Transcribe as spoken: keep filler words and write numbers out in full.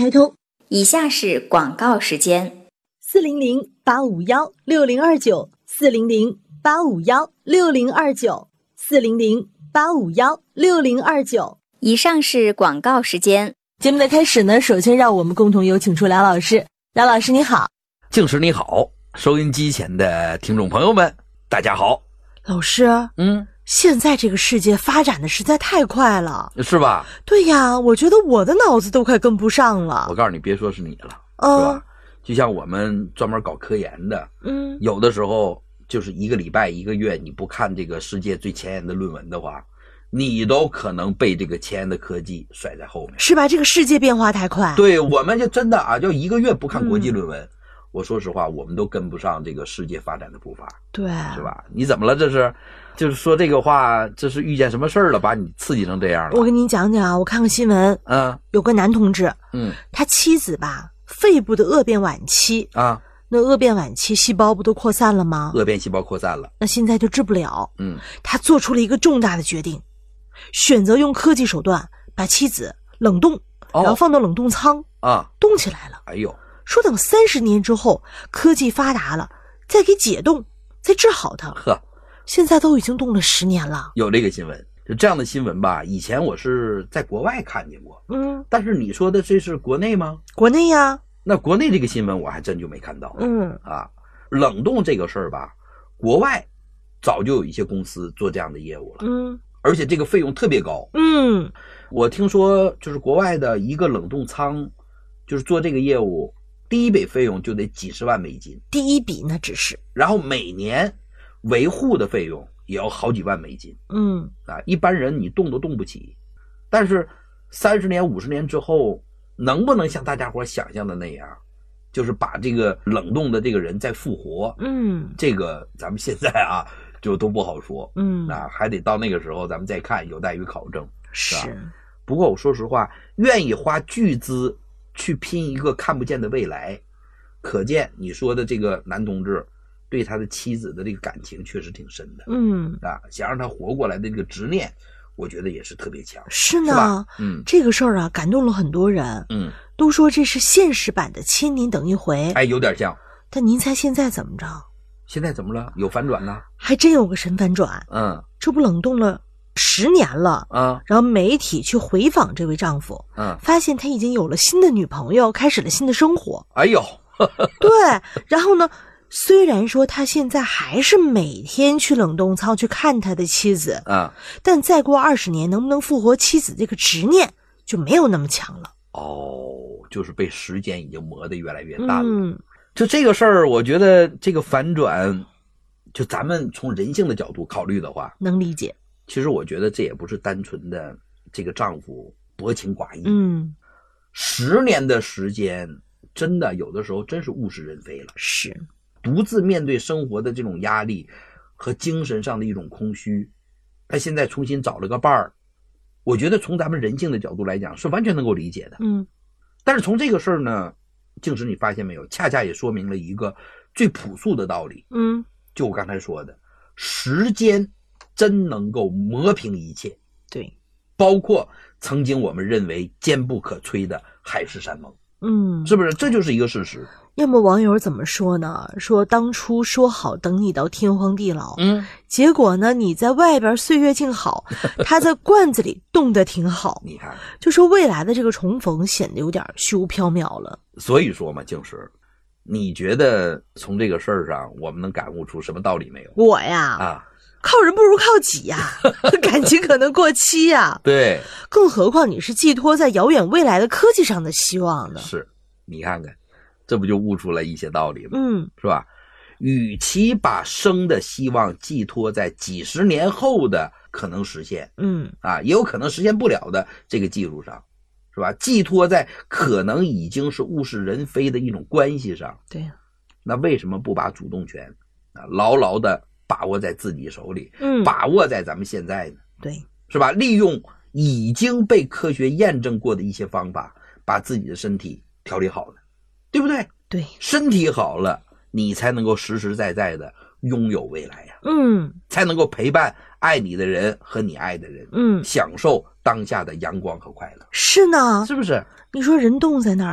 开通。 以下是广告时间： 四零零八五幺六零二九，四零零八五幺六零二九，四零零八五幺六零二九。 以上是广告时间。 节目的开始呢，首先让我们共同有请出梁老师。梁老师你好。 静时你好，收音机前的听众朋友们大家好。 老师， 嗯， 现在这个世界发展的实在太快了， 是吧？ 对呀，我觉得我的脑子都快跟不上了。 我告诉你，别说是你了， 嗯、 是吧？就像我们专门搞科研的， 嗯， 有的时候就是一个礼拜一个月你不看这个世界最前沿的论文的话，你都可能被这个前沿的科技甩在后面， 是吧？这个世界变化太快。 对，我们就真的啊，就一个月不看国际论文、嗯、我说实话，我们都跟不上这个世界发展的步伐， 对， 是吧？你怎么了？这是就是说这个话，这是遇见什么事儿了，把你刺激成这样了？ 我跟你讲讲，我看个新闻， 嗯， 有个男同志， 嗯， 他妻子吧，肺部的恶变晚期啊， 那恶变晚期细胞不都扩散了吗？ 恶变细胞扩散了， 那现在就治不了。 嗯， 他做出了一个重大的决定，选择用科技手段把妻子冷冻， 哦、 然后放到冷冻仓啊， 冻起来了。 哎呦， 说等三十年之后科技发达了，再给解冻，再治好它。 呵， 现在都已经冻了十年了。 有这个新闻，就这样的新闻吧，以前我是在国外看见过， 嗯， 但是你说的这是国内吗？ 国内呀。 那国内这个新闻我还真就没看到。 嗯啊，冷冻这个事儿吧，国外早就有一些公司做这样的业务了。 嗯， 而且这个费用特别高。 嗯， 我听说就是国外的一个冷冻仓，就是做这个业务，第一笔费用就得几十万美金。 第一笔那只是， 然后每年维护的费用也要好几万美金。 嗯啊，一般人你动都动不起。但是三十年、五十年之后，能不能像大家伙想象的那样，就是把这个冷冻的这个人再复活？ 嗯， 这个咱们现在啊就都不好说。 嗯， 那还得到那个时候咱们再看，有待于考证。 是。 是吧？不过我说实话，愿意花巨资去拼一个看不见的未来，可见你说的这个男同志对他的妻子的这个感情确实挺深的。 嗯啊，想让他活过来的这个执念，我觉得也是特别强。 是呢， 是吧？嗯， 这个事儿啊感动了很多人。 嗯， 都说这是现实版的千年等一回。 哎，有点像。 但您猜现在怎么着？ 现在怎么了？有反转呢？ 还真有个神反转。 嗯， 这不冷冻了十年了啊， 然后媒体去回访这位丈夫， 嗯， 发现他已经有了新的女朋友，开始了新的生活。 哎呦， 对，然后呢，虽然说他现在还是每天去冷冻仓去看他的妻子啊， 但再过二十年能不能复活妻子这个执念就没有那么强了。 哦，就是被时间已经磨得越来越淡了。 嗯， 就这个事儿，我觉得这个反转，就咱们从人性的角度考虑的话， 能理解。 其实我觉得这也不是单纯的这个丈夫薄情寡义。 嗯， 十年的时间，真的有的时候真是物是人非了。 是， 独自面对生活的这种压力和精神上的一种空虚，他现在重新找了个伴儿，我觉得从咱们人性的角度来讲是完全能够理解的。 嗯， 但是从这个事儿呢，静时你发现没有，恰恰也说明了一个最朴素的道理。 嗯， 就我刚才说的，时间真能够磨平一切。 对， 包括曾经我们认为坚不可摧的海誓山盟。 嗯， 是不是？这就是一个事实。 要么网友怎么说呢？说当初说好等你到天荒地老， 嗯， 结果呢你在外边岁月静好，他在罐子里冻得挺好。 你看， 就说未来的这个重逢显得有点虚无缥缈了。 所以说嘛，静时，你觉得从这个事儿上我们能感悟出什么道理没有？ 我呀， 啊， 靠人不如靠己呀，感情可能过期呀。 对， 更何况你是寄托在遥远未来的科技上的希望呢。 是，你看看，这不就悟出来一些道理吗？ 嗯， 是吧？与其把生的希望寄托在几十年后的可能实现， 嗯啊，也有可能实现不了的这个技术上，是吧？寄托在可能已经是物是人非的一种关系上， 对呀， 那为什么不把主动权啊牢牢的把握在自己手里， 嗯， 把握在咱们现在呢？ 对， 是吧？利用已经被科学验证过的一些方法，把自己的身体调理好了，对不对？ 对， 身体好了，你才能够实实在在的拥有未来呀， 嗯， 才能够陪伴爱你的人和你爱的人， 嗯， 享受当下的阳光和快乐， 是呢， 是不是？ 你说人冻在那儿。